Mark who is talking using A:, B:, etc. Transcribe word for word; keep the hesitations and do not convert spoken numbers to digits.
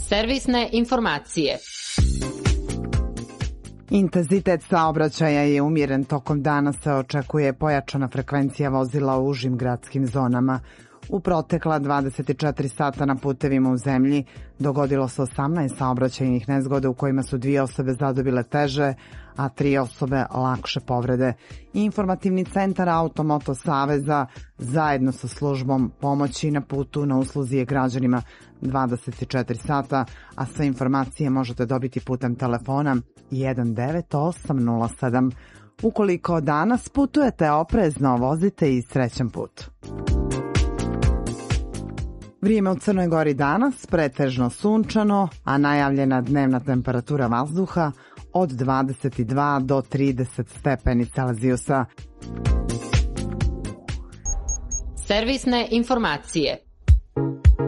A: Servisne informacije.
B: Intenzitet saobraćaja je umjeren, tokom dana se očekuje pojačana frekvencija vozila u užim gradskim zonama. U protekla dvadeset četiri sata na putevima u zemlji dogodilo se osamnaest saobraćajnih nezgoda u kojima su dvije osobe zadobile teže, a tri osobe lakše povrede. Informativni centar Automoto Saveza zajedno sa službom pomoći na putu na usluzi je građanima dvadeset četiri sata, a sve informacije možete dobiti putem telefona jedan devet osam nula sedam. Ukoliko danas putujete oprezno, vozite i srećan put. Vrijeme u Crnoj Gori danas pretežno sunčano, a najavljena dnevna temperatura vazduha od dvadeset dva do trideset stepeni Celzijusa.
A: Servisne informacije.